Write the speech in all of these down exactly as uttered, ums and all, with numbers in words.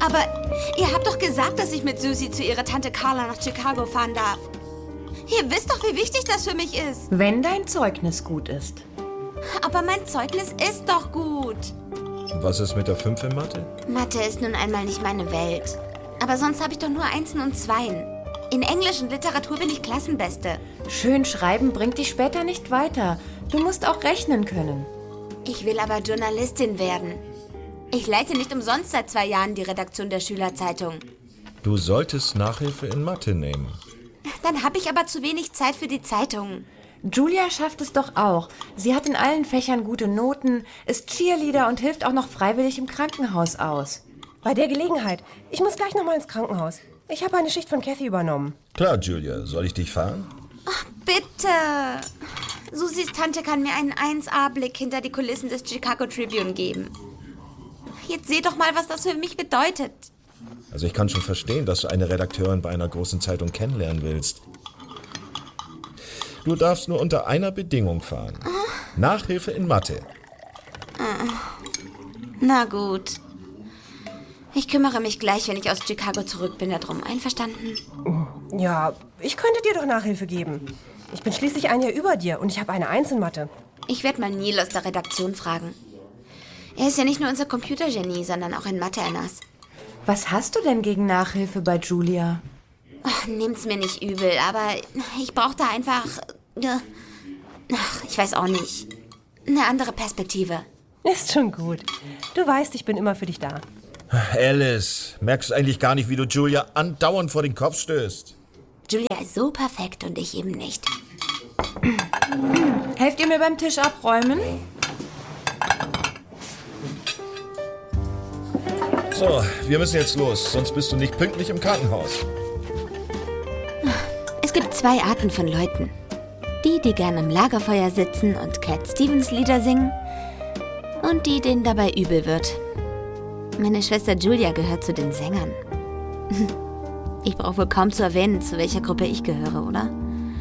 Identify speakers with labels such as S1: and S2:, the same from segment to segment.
S1: Aber ihr habt doch gesagt, dass ich mit Susie zu ihrer Tante Carla nach Chicago fahren darf. Ihr wisst doch, wie wichtig das für mich ist.
S2: Wenn dein Zeugnis gut ist.
S1: Aber mein Zeugnis ist doch gut.
S3: Was ist mit der fünf in Mathe?
S1: Mathe ist nun einmal nicht meine Welt. Aber sonst habe ich doch nur Einsen und Zweien. In Englisch und Literatur bin ich Klassenbeste.
S2: Schön schreiben bringt dich später nicht weiter. Du musst auch rechnen können.
S1: Ich will aber Journalistin werden. Ich leite nicht umsonst seit zwei Jahren die Redaktion der Schülerzeitung.
S3: Du solltest Nachhilfe in Mathe nehmen.
S1: Dann habe ich aber zu wenig Zeit für die Zeitung.
S2: Julia schafft es doch auch. Sie hat in allen Fächern gute Noten, ist Cheerleader und hilft auch noch freiwillig im Krankenhaus aus.
S4: Bei der Gelegenheit. Ich muss gleich noch mal ins Krankenhaus. Ich habe eine Schicht von Kathy übernommen.
S3: Klar, Julia. Soll ich dich fahren?
S1: Ach, bitte. Susis Tante kann mir einen eins A-Blick hinter die Kulissen des Chicago Tribune geben. Jetzt seh doch mal, was das für mich bedeutet.
S3: Also ich kann schon verstehen, dass du eine Redakteurin bei einer großen Zeitung kennenlernen willst. Du darfst nur unter einer Bedingung fahren. Uh. Nachhilfe in Mathe.
S1: Uh. Na gut. Ich kümmere mich gleich, wenn ich aus Chicago zurück bin, darum. Einverstanden?
S4: Ja, ich könnte dir doch Nachhilfe geben. Ich bin schließlich ein Jahr über dir und ich habe eine Eins in Mathe.
S1: Ich werde mal Neil aus der Redaktion fragen. Er ist ja nicht nur unser Computergenie, sondern auch in Mathe ein Ass.
S2: Was hast du denn gegen Nachhilfe bei Julia?
S1: Ach, nehmt's mir nicht übel, aber ich brauche da einfach... Ach, ich weiß auch nicht. Eine andere Perspektive.
S4: Ist schon gut. Du weißt, ich bin immer für dich da.
S3: Alice, merkst du eigentlich gar nicht, wie du Julia andauernd vor den Kopf stößt?
S1: Julia ist so perfekt und ich eben nicht.
S2: Helft ihr mir beim Tisch abräumen?
S3: So, wir müssen jetzt los, sonst bist du nicht pünktlich im Krankenhaus.
S1: Es gibt zwei Arten von Leuten. Die, die gern am Lagerfeuer sitzen und Cat Stevens Lieder singen. Und die, denen dabei übel wird. Meine Schwester Julia gehört zu den Sängern. Ich brauche wohl kaum zu erwähnen, zu welcher Gruppe ich gehöre, oder?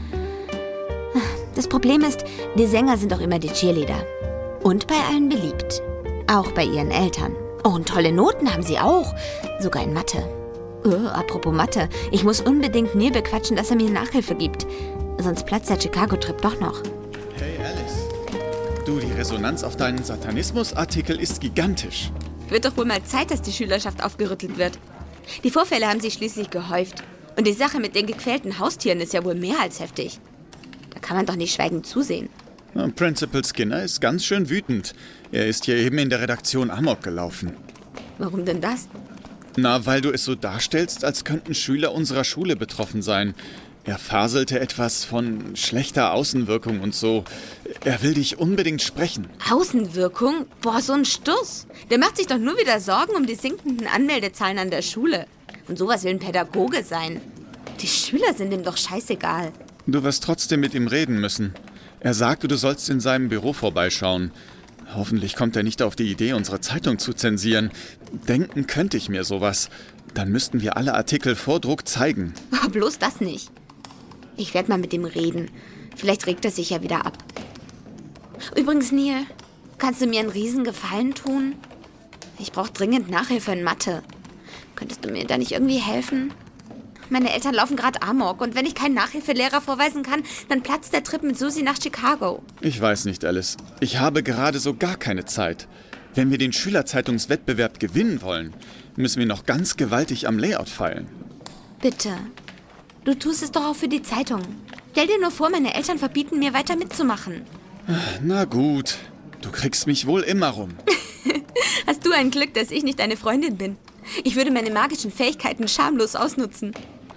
S1: Das Problem ist, die Sänger sind auch immer die Cheerleader. Und bei allen beliebt. Auch bei ihren Eltern. Oh, und tolle Noten haben sie auch. Sogar in Mathe. Uh, apropos Mathe. Ich muss unbedingt Neil bequatschen, dass er mir Nachhilfe gibt. Sonst platzt der Chicago-Trip doch noch.
S5: Hey Alice. Du, die Resonanz auf deinen Satanismus-Artikel ist gigantisch.
S1: Wird doch wohl mal Zeit, dass die Schülerschaft aufgerüttelt wird. Die Vorfälle haben sich schließlich gehäuft. Und die Sache mit den gequälten Haustieren ist ja wohl mehr als heftig. Da kann man doch nicht schweigend zusehen.
S5: Principal Skinner ist ganz schön wütend. Er ist hier eben in der Redaktion Amok gelaufen.
S1: Warum denn das?
S5: Na, weil du es so darstellst, als könnten Schüler unserer Schule betroffen sein. Er faselte etwas von schlechter Außenwirkung und so. Er will dich unbedingt sprechen.
S1: Außenwirkung? Boah, so ein Stuss. Der macht sich doch nur wieder Sorgen um die sinkenden Anmeldezahlen an der Schule. Und sowas will ein Pädagoge sein. Die Schüler sind ihm doch scheißegal.
S5: Du wirst trotzdem mit ihm reden müssen. Er sagte, du sollst in seinem Büro vorbeischauen. Hoffentlich kommt er nicht auf die Idee, unsere Zeitung zu zensieren. Denken könnte ich mir sowas. Dann müssten wir alle Artikel vor Druck zeigen.
S1: Oh, bloß das nicht. Ich werde mal mit ihm reden. Vielleicht regt er sich ja wieder ab. Übrigens, Neil, kannst du mir einen Riesengefallen tun? Ich brauche dringend Nachhilfe in Mathe. Könntest du mir da nicht irgendwie helfen? Meine Eltern laufen gerade Amok und wenn ich keinen Nachhilfelehrer vorweisen kann, dann platzt der Trip mit Susi nach Chicago.
S5: Ich weiß nicht, Alice. Ich habe gerade so gar keine Zeit. Wenn wir den Schülerzeitungswettbewerb gewinnen wollen, müssen wir noch ganz gewaltig am Layout feilen.
S1: Bitte. Du tust es doch auch für die Zeitung. Stell dir nur vor, meine Eltern verbieten mir weiter mitzumachen.
S5: Na gut, du kriegst mich wohl immer rum.
S1: Hast du ein Glück, dass ich nicht deine Freundin bin. Ich würde meine magischen Fähigkeiten schamlos ausnutzen.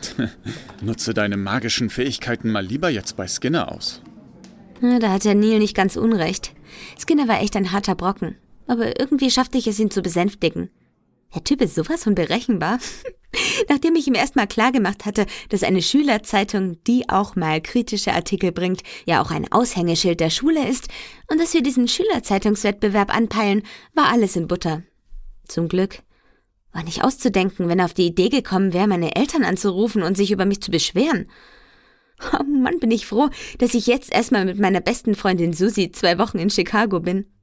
S5: Nutze deine magischen Fähigkeiten mal lieber jetzt bei Skinner aus.
S1: Da hat der Neil nicht ganz unrecht. Skinner war echt ein harter Brocken. Aber irgendwie schaffte ich es, ihn zu besänftigen. Der Typ ist sowas von berechenbar. Nachdem ich ihm erstmal klargemacht hatte, dass eine Schülerzeitung, die auch mal kritische Artikel bringt, ja auch ein Aushängeschild der Schule ist und dass wir diesen Schülerzeitungswettbewerb anpeilen, war alles in Butter. Zum Glück. War nicht auszudenken, wenn er auf die Idee gekommen wäre, meine Eltern anzurufen und sich über mich zu beschweren. Oh Mann, bin ich froh, dass ich jetzt erstmal mit meiner besten Freundin Susi zwei Wochen in Chicago bin.